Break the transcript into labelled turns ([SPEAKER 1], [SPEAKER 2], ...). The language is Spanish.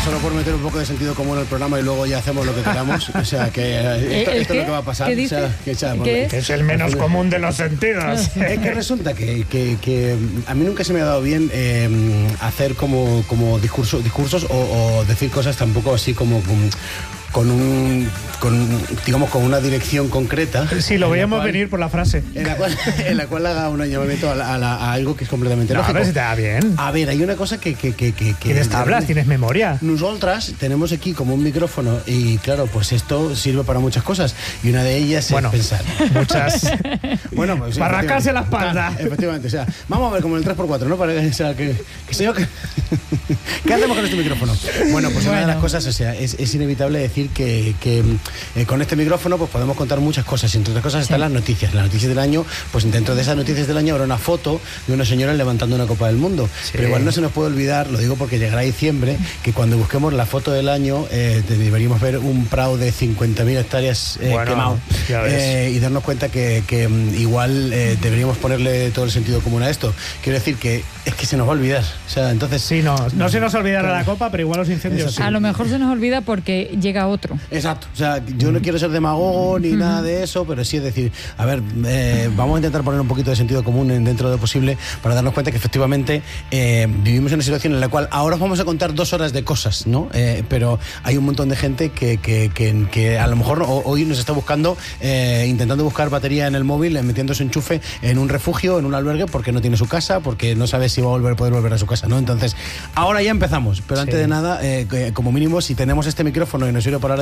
[SPEAKER 1] solo por meter un poco de sentido común al programa y luego ya hacemos lo que queramos. O sea, que esto es lo que va a pasar.
[SPEAKER 2] ¿Qué dice?
[SPEAKER 3] Que es el menos común de los sentidos.
[SPEAKER 1] Es que resulta que a mí nunca se me ha dado bien hacer como discursos o decir cosas tampoco así como con una dirección concreta.
[SPEAKER 3] Sí, lo veíamos venir por la frase.
[SPEAKER 1] En la cual haga un llamamiento a algo que es completamente lógico.
[SPEAKER 3] A ver si te da bien.
[SPEAKER 1] A ver, hay una cosa que
[SPEAKER 3] ¿Tienes tablas? ¿Tienes memoria?
[SPEAKER 1] Nosotras tenemos aquí como un micrófono y claro, pues esto sirve para muchas cosas y una de ellas es pensar.
[SPEAKER 3] Muchas.
[SPEAKER 1] Bueno, pues
[SPEAKER 3] para rascarse la espalda.
[SPEAKER 1] Efectivamente, o sea, vamos a ver como el 3x4, ¿no? O sea, ¿qué hacemos con este micrófono? Bueno, pues una de las cosas, o sea, es inevitable decir que con este micrófono pues podemos contar muchas cosas y entre otras cosas están las noticias del año. Pues dentro de esas noticias del año habrá una foto de una señora levantando una Copa del Mundo, pero igual no se nos puede olvidar, lo digo porque llegará diciembre, que cuando busquemos la foto del año deberíamos ver un prado de 50.000 hectáreas quemado y darnos cuenta que igual deberíamos ponerle todo el sentido común a esto. Quiero decir que es que se nos va a olvidar, o sea, entonces
[SPEAKER 3] sí, no se nos olvidará la copa, pero igual los incendios sí.
[SPEAKER 2] A lo mejor se nos olvida porque llega otro.
[SPEAKER 1] Exacto, o sea, yo no quiero ser demagogo ni nada de eso, pero sí es decir, a ver, vamos a intentar poner un poquito de sentido común dentro de lo posible para darnos cuenta que efectivamente vivimos en una situación en la cual ahora os vamos a contar 2 horas de cosas, ¿no? Pero hay un montón de gente que a lo mejor hoy nos está buscando, intentando buscar batería en el móvil, metiendo su enchufe en un refugio, en un albergue, porque no tiene su casa, porque no sabe si va a poder volver a su casa, ¿no? Entonces, ahora ya empezamos, pero antes de nada, como mínimo, si tenemos este micrófono y nos sirve para hablar